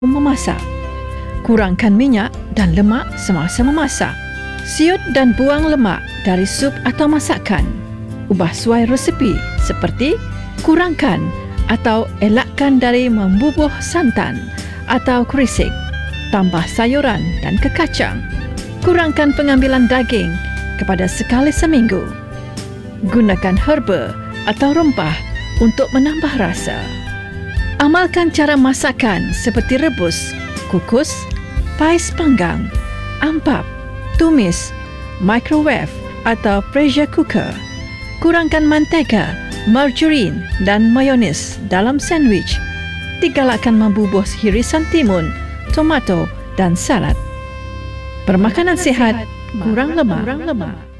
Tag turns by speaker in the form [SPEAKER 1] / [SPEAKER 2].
[SPEAKER 1] memasak. Kurangkan minyak dan lemak semasa memasak. Siut dan buang lemak dari sup atau masakan. Ubah suai resepi seperti kurangkan atau elakkan dari membubuh santan atau kerisik. Tambah sayuran dan kekacang. Kurangkan pengambilan daging kepada sekali seminggu. Gunakan herba atau rempah untuk menambah rasa. Amalkan cara masakan seperti rebus, kukus, pais panggang, ampap, tumis, microwave atau pressure cooker. Kurangkan mantega, margarine dan mayonis dalam sandwich. Digalakkan membubuh hirisan timun, tomato dan salad. Permakanan sihat, kurang lemak.